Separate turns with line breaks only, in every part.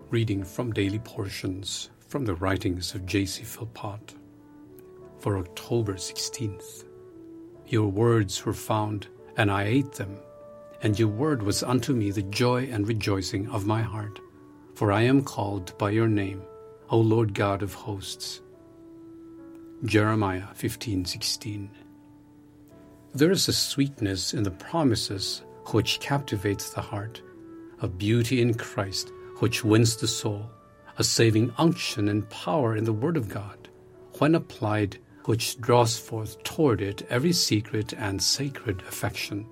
Reading from Daily Portions from the writings of J.C. Philpott for October 16th. Your words were found, and I ate them, and your word was unto me the joy and rejoicing of my heart. For I am called by your name, O Lord God of hosts. Jeremiah 15:16. There is a sweetness in the promises which captivates the heart, a beauty in Christ which wins the soul, a saving unction and power in the Word of God, when applied, which draws forth toward it every secret and sacred affection.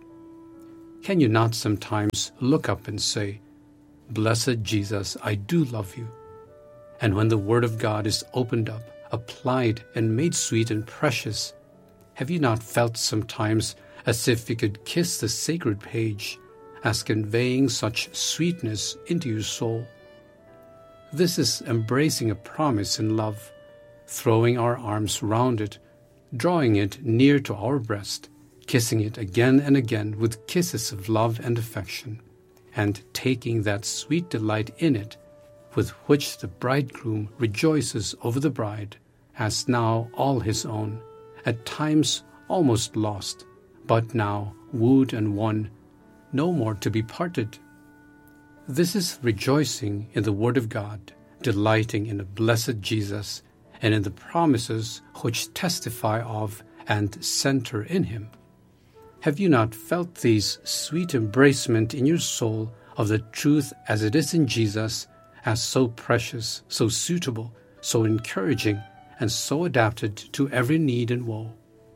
Can you not sometimes look up and say, "Blessed Jesus, I do love you"? And when the Word of God is opened up, applied, and made sweet and precious, have you not felt sometimes as if you could kiss the sacred page, as conveying such sweetness into your soul? This is embracing a promise in love, throwing our arms round it, drawing it near to our breast, kissing it again and again with kisses of love and affection, and taking that sweet delight in it with which the bridegroom rejoices over the bride, as now all his own, at times almost lost, but now wooed and won, no more to be parted. This is rejoicing in the Word of God, delighting in the blessed Jesus, and in the promises which testify of and center in him. Have you not felt these sweet embracement in your soul of the truth as it is in Jesus, as so precious, so suitable, so encouraging, and so adapted to every need and woe?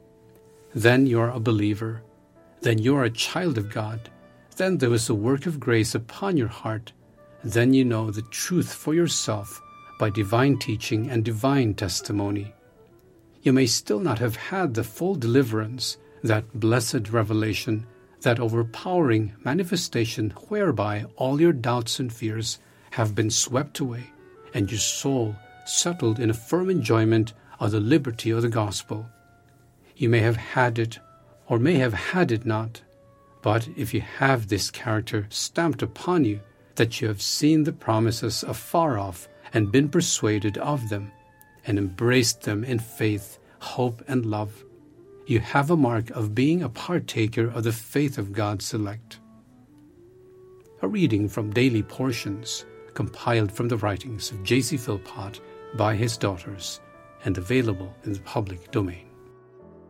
Then you are a believer. Then you are a child of God. Then there is a work of grace upon your heart. Then you know the truth for yourself by divine teaching and divine testimony. You may still not have had the full deliverance, that blessed revelation, that overpowering manifestation whereby all your doubts and fears have been swept away, and your soul settled in a firm enjoyment of the liberty of the gospel. You may have had it, or may have had it not. But if you have this character stamped upon you, that you have seen the promises afar off and been persuaded of them, and embraced them in faith, hope, and love, you have a mark of being a partaker of the faith of God's elect. A reading from Daily Portions, compiled from the writings of J.C. Philpott by his daughters, and available in the public domain.